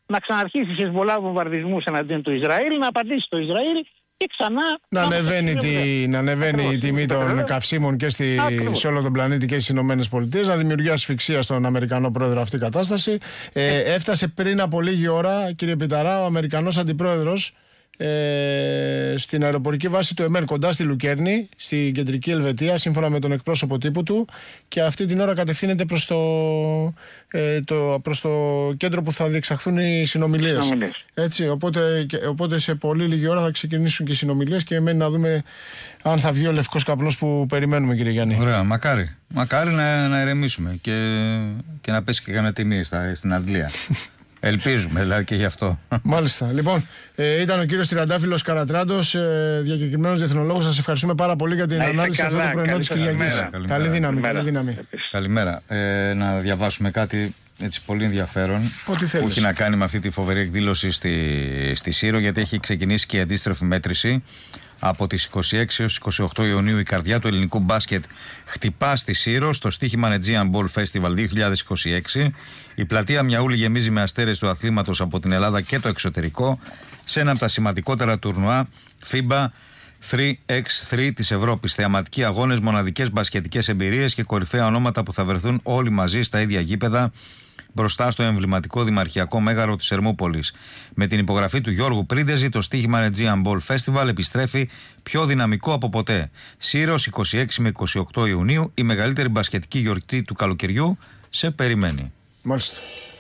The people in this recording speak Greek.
να ξαναρχίσει σε Χεσμολά βομβαρδισμούς εναντίον του Ισραήλ, να απαντήσει το Ισραήλ και ξανά να ανεβαίνει η τιμή των καυσίμων και σε όλο τον πλανήτη και στις Ηνωμένες Πολιτείες, να δημιουργεί ασφυξία στον Αμερικανό πρόεδρο αυτή η κατάσταση. Έφτασε πριν από λίγη ώρα, κύριε Πιταρά, ο Αμερικανός αντιπρόεδρος στην αεροπορική βάση του ΕΜΕΝ κοντά στη Λουκέρνη, στην κεντρική Ελβετία, σύμφωνα με τον εκπρόσωπο τύπου του, και αυτή την ώρα κατευθύνεται προς το κέντρο που θα διεξαχθούν οι συνομιλίες. Έτσι, οπότε σε πολύ λίγη ώρα θα ξεκινήσουν και οι συνομιλίες και μένει να δούμε αν θα βγει ο λευκός καπνός που περιμένουμε, κύριε Γιάννη. Ωραία, μακάρι να ηρεμήσουμε και να πέσει και κανένα τιμή στην Αγγλία. Ελπίζουμε δηλαδή και γι' αυτό. Μάλιστα. Λοιπόν, ήταν ο κύριος Τριαντάφυλλος Καρατράντος, διακεκριμένος διεθνολόγος. Σας ευχαριστούμε πάρα πολύ για την ανάλυση αυτού του πρωινού της Κυριακής. Καλή δύναμη. Καλημέρα. Να διαβάσουμε κάτι έτσι πολύ ενδιαφέρον που έχει να κάνει με αυτή τη φοβερή εκδήλωση στη Σύρο, γιατί έχει ξεκινήσει και η αντίστροφη μέτρηση. Από τις 26 έως 28 Ιουνίου η καρδιά του ελληνικού μπάσκετ χτυπά στη Σύρο στο στοίχημα Aegean Ball Festival 2026. Η πλατεία Μιαούλη γεμίζει με αστέρες του αθλήματος από την Ελλάδα και το εξωτερικό σε ένα από τα σημαντικότερα τουρνουά FIBA 3x3 της Ευρώπης. Θεαματικοί αγώνες, μοναδικές μπασκετικές εμπειρίες και κορυφαία ονόματα που θα βρεθούν όλοι μαζί στα ίδια γήπεδα μπροστά στο εμβληματικό δημαρχιακό μέγαρο της Ερμούπολης. Με την υπογραφή του Γιώργου Πρίντεζη, το στοίχημα Aegean Ball Festival επιστρέφει πιο δυναμικό από ποτέ. Σύρος 26 με 28 Ιουνίου, η μεγαλύτερη μπασκετική γιορτή του καλοκαιριού σε περιμένει. Μάλιστα.